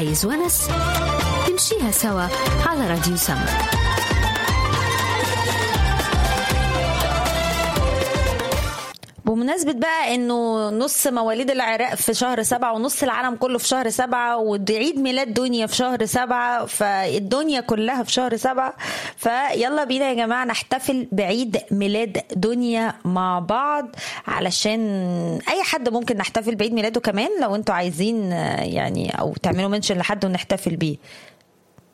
عايز ونس؟ نمشيها سوا على راديو سما. بمناسبة بقى انه نص مواليد العراق في شهر 7 ونص العالم كله في شهر 7 وعيد ميلاد دنيا في شهر 7، فالدنيا كلها في شهر 7. فيلا بينا يا جماعة نحتفل بعيد ميلاد دنيا مع بعض، علشان اي حد ممكن نحتفل بعيد ميلاده كمان لو انتوا عايزين يعني، او تعملوا منشن لحد ونحتفل بيه.